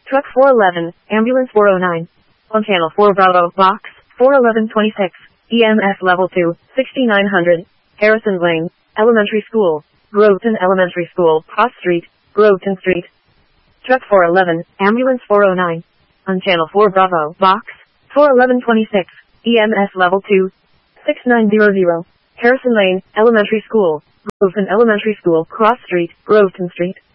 Truck 411, Ambulance 409. On Channel 4 Bravo, Box 41126, EMS Level 2, 6900, Harrison Lane, Elementary School, Groveton Elementary School, Cross Street, Groveton Street. Truck 411, Ambulance 409. On Channel 4 Bravo, Box 41126, EMS Level 2, 6900, Harrison Lane, Elementary School, Groveton Elementary School, Cross Street, Groveton Street.